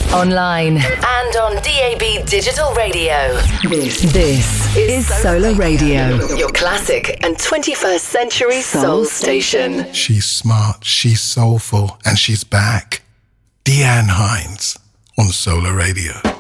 online, and on DAB Digital Radio. This is Solar Radio, your classic and 21st century soul station. She's smart, she's soulful, and she's back. Deanne Hines on Solar Radio.